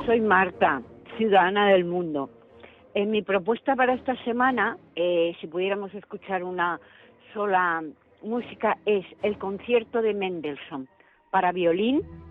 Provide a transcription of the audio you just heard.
soy Marta, ciudadana del mundo. En mi propuesta para esta semana, si pudiéramos escuchar una sola música, es el concierto de Mendelssohn para violín,